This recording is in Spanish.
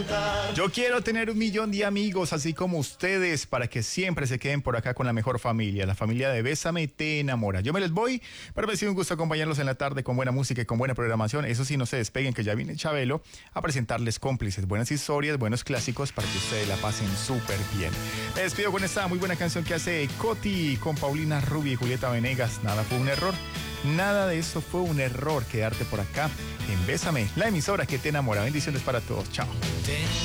Yo quiero tener 1.000.000 de amigos así como ustedes para que siempre se queden por acá con la mejor familia, la familia de Bésame Te Enamora. Yo me les voy, pero me ha sido un gusto acompañarlos en la tarde con buena música y con buena programación. Eso sí, no se despeguen que ya viene Chabelo a presentarles cómplices, buenas historias, buenos clásicos para que ustedes la pasen súper bien. Me despido con esta muy buena canción que hace Coti con Paulina Rubio y Julieta Venegas. Nada fue un error. Nada de eso fue un error quedarte por acá en Bésame, la emisora que te enamora. Bendiciones para todos. Chao.